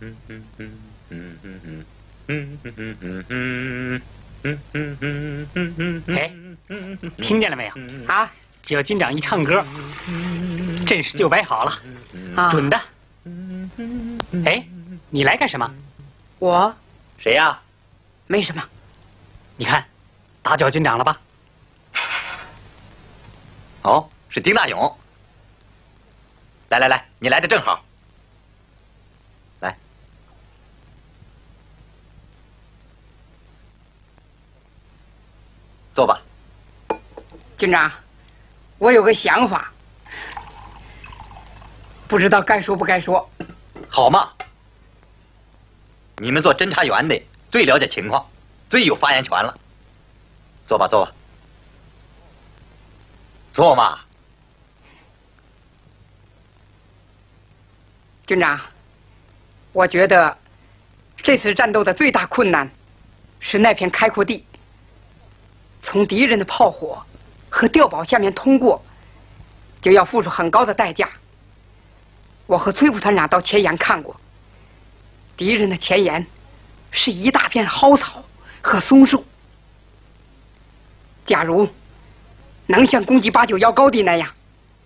哎，听见了没有？ 啊， 只要军长一唱歌，阵势就摆好了，准的。哎，你来干什么？ 我谁呀？ 没什么。 你看，打搅军长了吧？ 哦，是丁大勇。来，你来的正好。来，坐吧。 军长，我有个想法，不知道该说不该说。 好嘛，你们做侦查员的最了解情况，最有发言权了。坐吧，坐嘛。 军长，我觉得这次战斗的最大困难是那片开阔地。从敌人的炮火和碉堡下面通过，就要付出很高的代价。我和崔副团长到前沿看过，敌人的前沿是一大片蒿草和松树。假如能像攻击891高地那样，